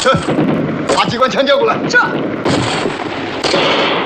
把机关枪交过来。 这。